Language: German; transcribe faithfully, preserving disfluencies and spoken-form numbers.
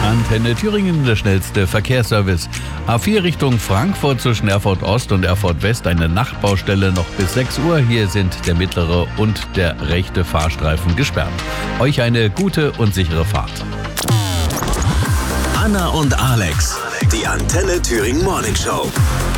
Antenne Thüringen, der schnellste Verkehrsservice. A vier Richtung Frankfurt zwischen Erfurt Ost und Erfurt West eine Nachtbaustelle noch bis sechs Uhr. Hier sind der mittlere und der rechte Fahrstreifen gesperrt. Euch eine gute und sichere Fahrt. Anna und Alex, die Antenne Thüringen Morning Show.